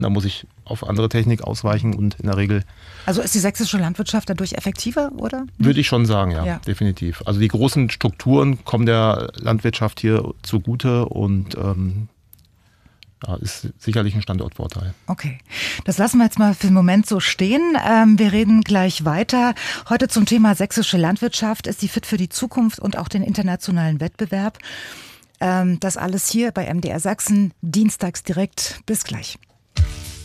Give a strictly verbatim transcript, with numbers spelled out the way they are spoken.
Da muss ich auf andere Technik ausweichen und in der Regel... Also ist die sächsische Landwirtschaft dadurch effektiver, oder? Würde ich schon sagen, ja, ja, definitiv. Also die großen Strukturen kommen der Landwirtschaft hier zugute und ähm, ja, ist sicherlich ein Standortvorteil. Okay, das lassen wir jetzt mal für den Moment so stehen. Ähm, wir reden gleich weiter. Heute zum Thema sächsische Landwirtschaft. Ist sie fit für die Zukunft und auch den internationalen Wettbewerb? Ähm, das alles hier bei M D R Sachsen, dienstags direkt. Bis gleich.